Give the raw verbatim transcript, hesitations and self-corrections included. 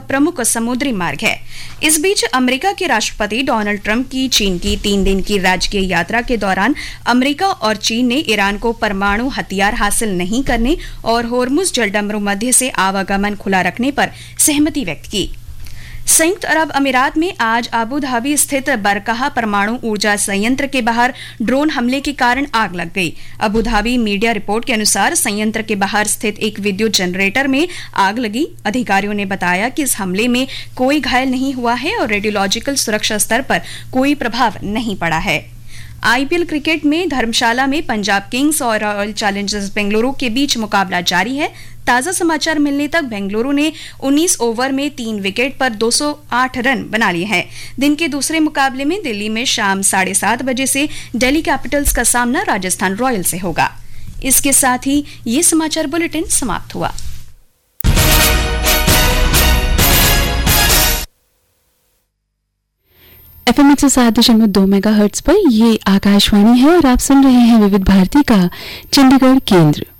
प्रमुख समुद्री मार्ग है। इस बीच अमेरिका के राष्ट्रपति डोनाल्ड ट्रंप की चीन की तीन दिन की राजकीय यात्रा के दौरान अमेरिका और चीन ने ईरान को परमाणु हथियार हासिल नहीं करने और होर्मुज जलडमरू मध्य से आवागमन खुला रखने पर सहमति व्यक्त की। संयुक्त अरब अमीरात में आज अबू धाबी स्थित बरकाह परमाणु ऊर्जा संयंत्र के बाहर ड्रोन हमले के कारण आग लग गई। अबू धाबी मीडिया रिपोर्ट के अनुसार संयंत्र के बाहर स्थित एक विद्युत जनरेटर में आग लगी। अधिकारियों ने बताया कि इस हमले में कोई घायल नहीं हुआ है और रेडियोलॉजिकल सुरक्षा स्तर पर कोई प्रभाव नहीं पड़ा है। आईपीएल क्रिकेट में धर्मशाला में पंजाब किंग्स और रॉयल चैलेंजर्स बेंगलुरु के बीच मुकाबला जारी है। ताजा समाचार मिलने तक बेंगलुरु ने उन्नीस ओवर में तीन विकेट पर दो सौ आठ रन बना लिए हैं। दिन के दूसरे मुकाबले में दिल्ली में शाम साढ़े सात बजे से दिल्ली कैपिटल्स का सामना राजस्थान रॉयल्स से होगा। इसके साथ ही ये समाचार बुलेटिन समाप्त हुआ। एफएम एक सौ सात दशमलव दो मेगा हर्ट्ज पर ये आकाशवाणी है और आप सुन रहे हैं विविध भारती का चंडीगढ़ केंद्र।